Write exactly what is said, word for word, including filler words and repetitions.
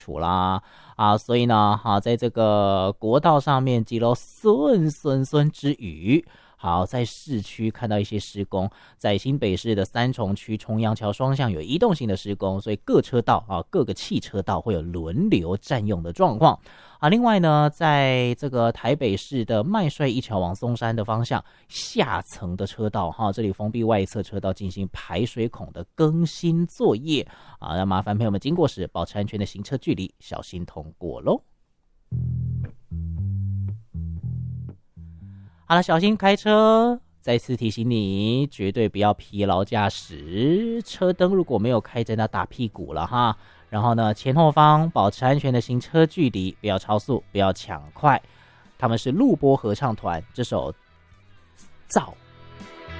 楚啦啊，所以呢，好、啊，在这个国道上面积了孙孙孙之雨。好，在市区看到一些施工，在新北市的三重区重阳桥双向有移动型的施工，所以各车道啊，各个汽车道会有轮流占用的状况啊。另外呢，在这个台北市的麦帅一桥往松山的方向下层的车道哈、啊，这里封闭外侧车道进行排水孔的更新作业啊，那麻烦朋友们经过时保持安全的行车距离，小心通过咯。好了，小心开车。再次提醒你，绝对不要疲劳驾驶。车灯如果没有开，真的打屁股了哈。然后呢，前后方保持安全的行车距离，不要超速，不要抢快。他们是录播合唱团，这首《造》